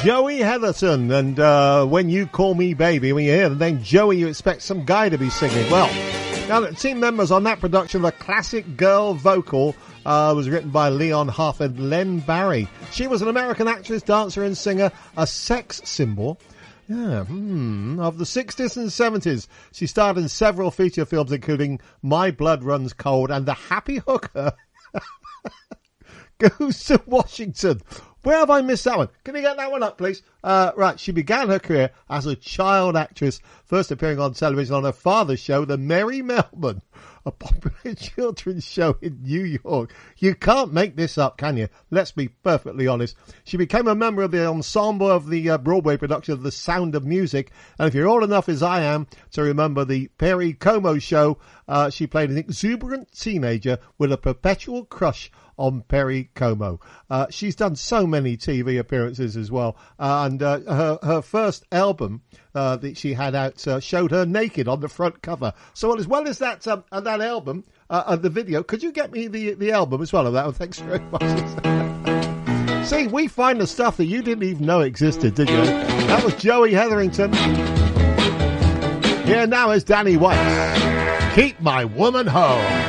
Joey Heatherton, and When You Call Me Baby. When you hear the name Joey, you expect some guy to be singing. Well, now the team members on that production, the classic girl vocal was written by Leon Huff and Len Barry. She was an American actress, dancer and singer, a sex symbol. Yeah, of the 60s and 70s. She starred in several feature films, including My Blood Runs Cold and The Happy Hooker Goes to Washington. Where have I missed that one? Can you get that one up, please? Right, she began her career as a child actress, first appearing on television on her father's show, The Merry Melbourne, a popular children's show in New York. You can't make this up, can you? Let's be perfectly honest. She became a member of the ensemble of the Broadway production of The Sound of Music, and if you're old enough as I am to remember the Perry Como show, she played an exuberant teenager with a perpetual crush on Perry Como. She's done so many TV appearances as well, and her first album that she had out showed her naked on the front cover. So as well as that album, the video, could you get me the album as well of that one? Thanks very much. See, we find the stuff that you didn't even know existed, did you? That was Joey Hetherington. Here now is Danny White. Keep My Woman Home.